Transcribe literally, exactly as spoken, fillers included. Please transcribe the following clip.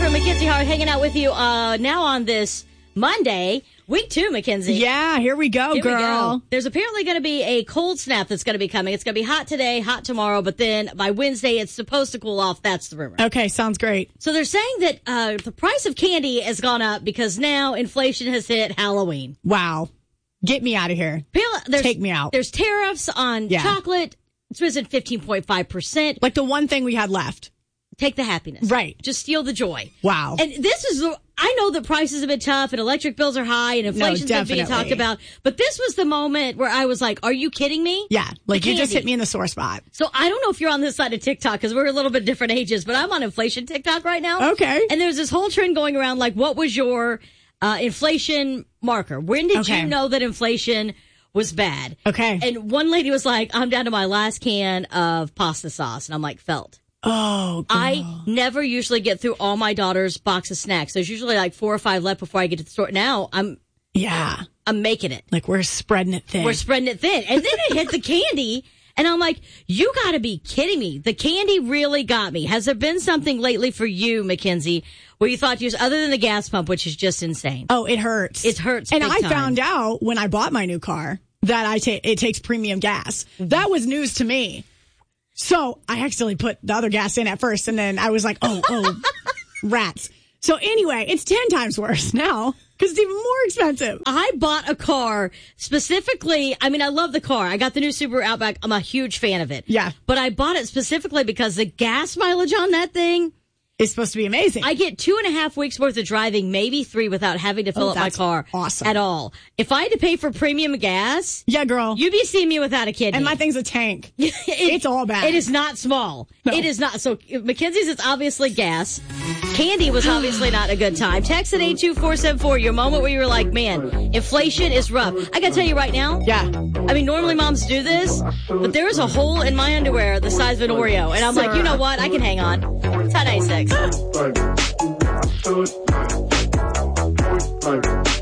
Walker and Mackenzie Howard hanging out with you uh, now on this Monday. Week two, Mackenzie. Yeah, here we go, here girl. We go. There's apparently going to be a cold snap that's going to be coming. It's going to be hot today, hot tomorrow, but then by Wednesday, it's supposed to cool off. That's the rumor. Okay, sounds great. So they're saying that uh, the price of candy has gone up because now inflation has hit Halloween. Wow. Get me out of here. There's, Take me out. There's tariffs on yeah. chocolate. It's risen fifteen point five percent. Like the one thing we had left. Take the happiness. Right. Just steal the joy. Wow. And this is, the, I know that prices have been tough and electric bills are high and inflation's no, been being talked about, but this was the moment where I was like, are you kidding me? Yeah. Like you just hit me in the sore spot. So I don't know if you're on this side of TikTok because we're a little bit different ages, but I'm on inflation TikTok right now. Okay. And there's this whole trend going around like, what was your uh, inflation marker? When did okay. you know that inflation was bad? Okay. And one lady was like, I'm down to my last can of pasta sauce. And I'm like, felt. Oh, girl. I never usually get through all my daughter's box of snacks. There's usually like four or five left before I get to the store. Now I'm, yeah, I'm making it. Like we're spreading it thin. We're spreading it thin. And then it hit the candy. And I'm like, you gotta be kidding me. The candy really got me. Has there been something lately for you, Mackenzie, where you thought you was, other than the gas pump, which is just insane? Oh, it hurts. It hurts. And big I time. found out when I bought my new car that I ta- it takes premium gas. That was news to me. So I actually put the other gas in at first, and then I was like, oh, oh, rats. So anyway, it's ten times worse now because it's even more expensive. I bought a car specifically. I mean, I love the car. I got the new Subaru Outback. I'm a huge fan of it. Yeah. But I bought it specifically because the gas mileage on that thing is supposed to be amazing. I get two and a half weeks worth of driving, maybe three, without having to fill oh, up my car awesome. at all. If I had to pay for premium gas, yeah, girl, you'd be seeing me without a kidney. And my thing's a tank. it, it's all bad. It is not small. No. It is not. So Mackenzie's is obviously gas. Candy was obviously not a good time. Text at eight two four seven four, your moment where you were like, man, inflation is rough. I gotta tell you right now. Yeah. I mean, normally moms do this, but there is a hole in my underwear the size of an Oreo. And I'm like, you know what? I can hang on. It's hot ninety-six.